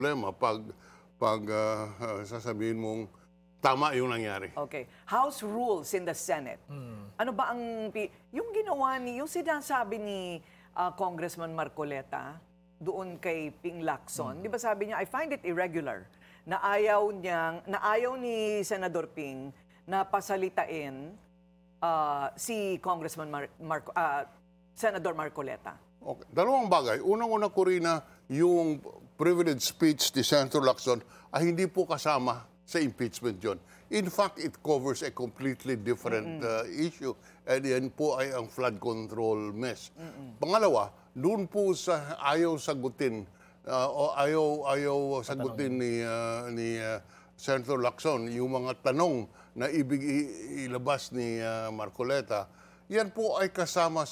problema pag sasabihin mong tama yung nangyari. Okay. House rules in the Senate. Ano ba ang yung ginawa yung sinasabi ni Congressman Marcoleta doon kay Ping Lacson, 'di ba sabi niya, I find it irregular na ayaw ni Senador Ping na pasalitain si Congressman Senador Marcoleta. Okay. Dalawang bagay. Unang-una ko rin na yung privilege speech ni Senator Lacson ay hindi po kasama sa impeachment yon. In fact, it covers a completely different issue. And yan po ay ang flood control mess. Pangalawa, doon po sa ayaw sagutin ni Senator Lacson yung mga tanong na ilabas ni Marcoleta, yan po ay kasama